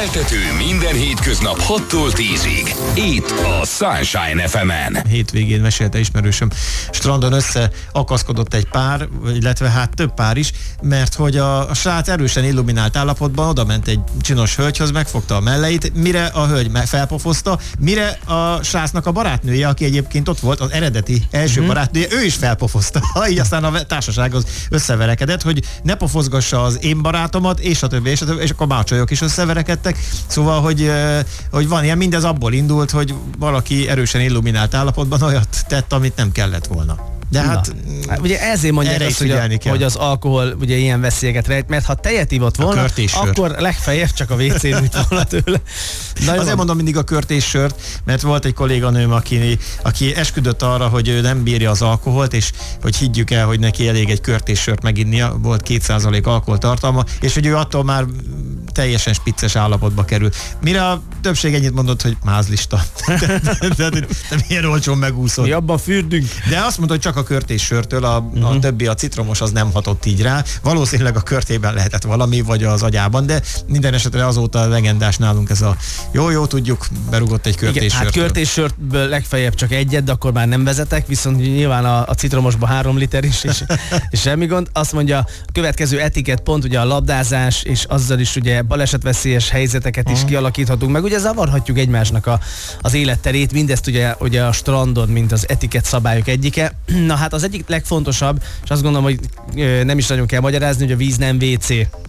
Keltető minden hétköznap 6-tól 10-ig. Itt a Sunshine FM-en. Hétvégén mesélte ismerősöm, strandon összeakaszkodott egy pár, illetve hát több pár is, mert hogy a srác erősen illuminált állapotban oda ment egy csinos hölgyhöz, megfogta a melleit, mire a hölgy felpofozta, mire a srácnak a barátnője, aki egyébként ott volt, az eredeti első barátnője, ő is felpofozta. Így aztán a társaság az összeverekedett, hogy ne pofozgassa az én barátomat, és a többi, és akkor mácsajok is összeverekedtek. Szóval, hogy van ilyen, mindez abból indult, hogy valaki erősen illuminált állapotban olyat tett, amit nem kellett volna. De hát ugye ezért mondják azt, hogy az alkohol ugye ilyen veszélyeket rejt, mert ha tejet ivott volna, akkor legfeljebb csak a WC-n üt volna tőle. Azért mondom mindig a kört és sört, mert volt egy kolléganőm, aki esküdött arra, hogy ő nem bírja az alkoholt, és hogy higgyük el, hogy neki elég egy kört és sört meginnia, volt 2% alkoholtartalma, és hogy ő attól már teljesen spicces állapotba kerül. Mire a többség ennyit mondott, hogy mázlista. De milyen olcsón megúszod. Mi abban fürdünk. De azt mondta, hogy csak a kört és sörtől, a többi, a citromos az nem hatott így rá. Valószínűleg a körtében lehetett valami, vagy az agyában, de minden esetre azóta legendás nálunk ez a jó, tudjuk, berugott egy kört és sörtől. Hát kört és sörtből legfeljebb csak egyet, de akkor már nem vezetek, viszont nyilván a citromosban 3 liter is, és semmi gond. Azt mondja, a következő etikett pont ugye a labdázás, és azzal is ugye balesetveszélyes helyzeteket is kialakíthatunk, meg ugye zavarhatjuk egymásnak az életterét, mindezt ugye a strandon, mint az etikett szabályok egyike. Na hát az egyik legfontosabb, és azt gondolom, hogy nem is nagyon kell magyarázni, hogy a víz nem WC.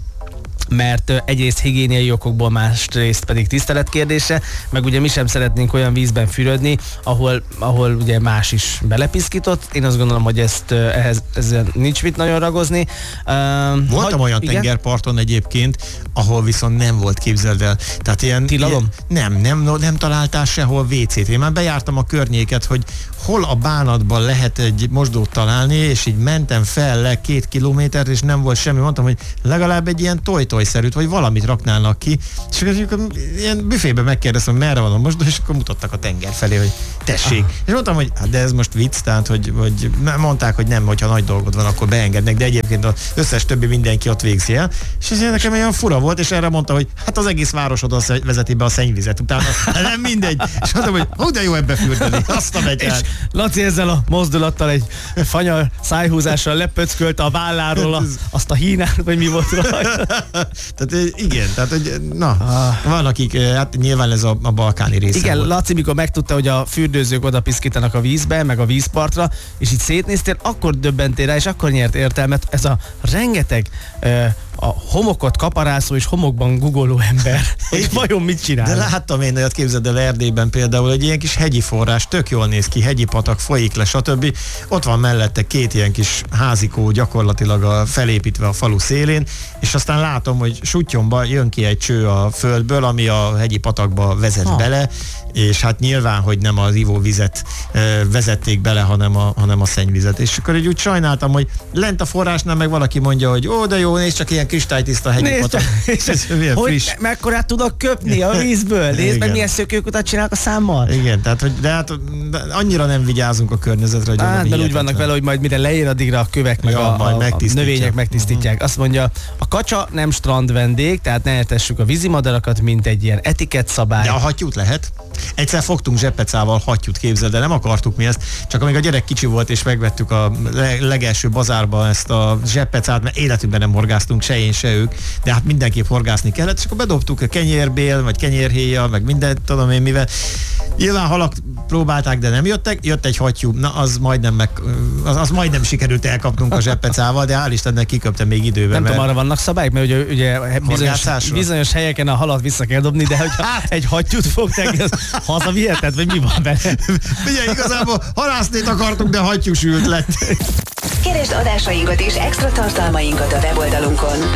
Mert egyrészt higiéniai okokból, másrészt pedig tisztelet kérdése, meg ugye mi sem szeretnénk olyan vízben fürödni, ahol ugye más is belepiszkított. Én azt gondolom, hogy ezzel nincs mit nagyon ragozni. Voltam olyan tengerparton egyébként, ahol viszont nem volt, képzeld el. Tehát ilyen nem találtál sehol WC-t. Én már bejártam a környéket, hogy hol a bánatban lehet egy mosdót találni, és így mentem fel le 2 kilométert, és nem volt semmi. Mondtam, hogy legalább egy ilyen toj-tojszerűt, vagy valamit raknának ki. És akkor ilyen büfébe megkérdeztem, merre van a mosdó, és akkor mutattak a tenger felé, hogy tessék. És mondtam, hogy hát de ez most vicc, tehát, hogy mondták, hogy nem, hogyha nagy dolgod van, akkor beengednek, de egyébként az összes többi mindenki ott végzi el. És ez nekem olyan fura volt, és erre mondta, hogy hát az egész városod vezeti be a szennyvizet utána. Nem mindegy. És mondtam, hogy de jó ebbe fürdeni, azt a megyet. Laci ezzel a mozdulattal egy fanyar szájhúzással lepöckölte a válláról azt a hínát, vagy mi volt rajta. Tehát igen, tehát hogy van akik, hát nyilván ez a balkáni része. Igen, volt. Laci, mikor megtudta, hogy a fürdőzők oda piszkítanak a vízbe, meg a vízpartra, és így szétnéztél, akkor döbbentél rá, és akkor nyert értelmet ez a rengeteg a homokot kaparászó és homokban guggoló ember, hogy vajon mit csinál. De láttam én olyat, képzeld el Erdélyben például, egy ilyen kis hegyi forrás, tök jól néz ki, hegyi patak, folyik le, stb. Ott van mellette 2 ilyen kis házikó gyakorlatilag felépítve a falu szélén, és aztán látom, hogy suttyomba jön ki egy cső a földből, ami a hegyi patakba vezet bele, és hát nyilván, hogy nem az ivóvizet vezették bele, hanem a szennyvizet. És akkor úgy sajnáltam, hogy lent a forrásnál meg valaki mondja, hogy de jó, nézd csak ilyen kristálytiszta hegyi patak. Hogy mekkorát tudok köpni a vízből? Nézd meg, milyen szökőkutat csinálnak a számmal. Igen, tehát, de annyira nem vigyázunk a környezetre, hogy mert úgy vannak vele, hogy majd mire leér, addigra a kövek meg a növények megtisztítják. Azt mondja, a kacsa nem strandvendég, tehát ne etessük a vízimadarakat, mint egy ilyen etikett szabály. De a hattyút lehet. Egyszer fogtunk zseppecával hattyút, képzeld, de nem akartuk mi ezt, csak amíg a gyerek kicsi volt, és megvettük a legelső bazárba ezt a zseppecát, mert életünkben nem horgáztunk, se én, se ők, de hát mindenképp horgászni kellett, és akkor bedobtuk a kenyérbél, vagy kenyérhéjjal, meg mindent, tudom én mivel. Nyilván halak próbálták, de nem jöttek, jött egy hattyú, na az majdnem sikerült elkapnunk a zseppecával, de hál' Istennek kiköpte még időben. Nem tudom, arra vannak szabályok, mert ugye bizonyos helyeken a halat vissza kell dobni, de hogyha egy hattyút fogták, az hazaviheted, vagy mi van benne? Ugye igazából halásznét akartunk, de hattyús ült lett. Keresd adásainkat és extra tartalmainkat a weboldalunkon